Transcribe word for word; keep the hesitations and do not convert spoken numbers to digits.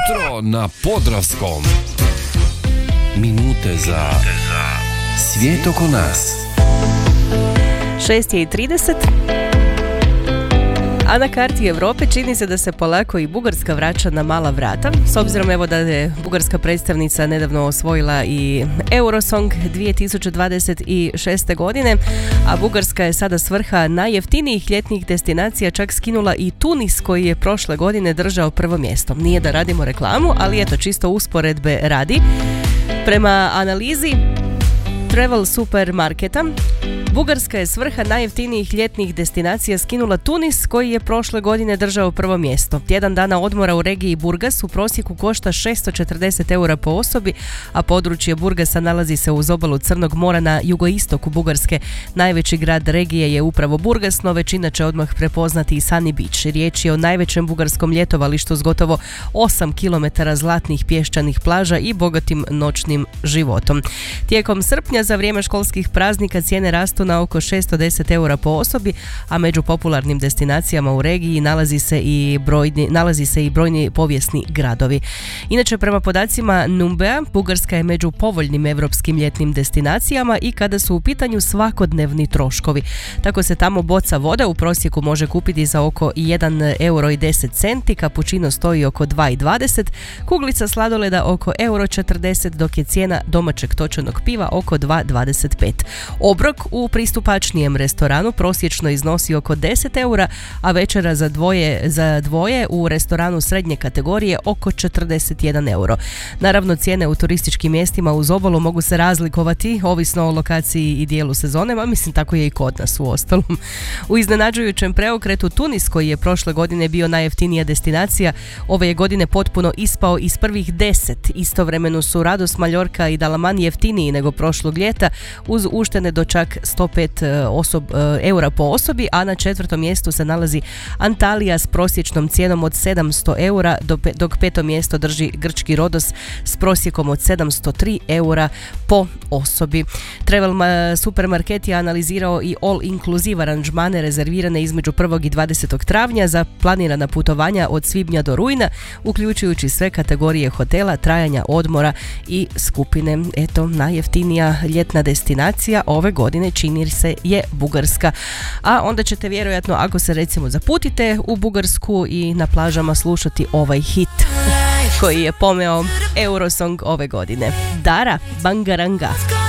Jutro na Podravskom. Minute za svijet oko nas. šest je i trideset. A na karti Europe čini se da se polako i Bugarska vraća na mala vrata. S obzirom evo da je bugarska predstavnica nedavno osvojila i Eurosong dvije tisuće dvadeset šeste. godine, a Bugarska je sada s vrha najjeftinijih ljetnih destinacija čak skinula i Tunis koji je prošle godine držao prvo mjesto. Nije da radimo reklamu, ali eto čisto usporedbe radi. Prema analizi Travel Supermarketa, Bugarska je s vrha najjeftinijih ljetnih destinacija skinula Tunis koji je prošle godine držao prvo mjesto. Tjedan dana odmora u regiji Burgas u prosjeku košta šesto četrdeset eura po osobi, a područje Burgasa nalazi se uz obalu Crnog mora na jugoistoku Bugarske. Najveći grad regije je upravo Burgas, no većina će odmah prepoznati i Sunny Beach. Riječ je o najvećem bugarskom ljetovalištu s gotovo osam kilometara zlatnih pješčanih plaža i bogatim noćnim životom. Tijekom srpnja za vrijeme školskih praznika cijene rastu na oko šesto deset eura po osobi, a među popularnim destinacijama u regiji nalazi se i brojni, nalazi se i brojni povijesni gradovi. Inače, prema podacima Numbea, Bugarska je među povoljnim europskim ljetnim destinacijama i kada su u pitanju svakodnevni troškovi. Tako se tamo boca vode u prosjeku može kupiti za oko jedan euro i deset centi, kapućino stoji oko dva i dvadeset, kuglica sladoleda oko euro četrdeset, dok je cijena domaćeg točenog piva oko dva dvadeset pet. Obrok u pristupačnijem restoranu prosječno iznosi oko deset eura, a večera za dvoje, za dvoje u restoranu srednje kategorije oko četrdeset jedan euro. Naravno, cijene u turističkim mjestima uz obalu mogu se razlikovati ovisno o lokaciji i dijelu sezone, a mislim tako je i kod nas u ostalom. U iznenađujućem preokretu Tunis, koji je prošle godine bio najjeftinija destinacija, ove je godine potpuno ispao iz prvih deset. Istovremeno su Rados, Maljorka i Dalaman jeftiniji nego prošlog ljeta uz uštede do čak sto pet osob, eura po osobi, a na četvrtom mjestu se nalazi Antalija s prosječnom cijenom od sedamsto eura, dok peto mjesto drži grčki Rodos s prosjekom od sedamsto tri eura po osobi. Travel Supermarket je analizirao i all-inclusive aranžmane rezervirane između prvog i dvadesetog travnja za planirana putovanja od svibnja do rujna, uključujući sve kategorije hotela, trajanja odmora i skupine. Eto, najjeftinija ljetna destinacija ove godine čini se je Bugarska. A onda ćete vjerojatno, ako se recimo zaputite u Bugarsku, i na plažama slušati ovaj hit koji je pomeo Eurosong ove godine. Dara Bangaranga.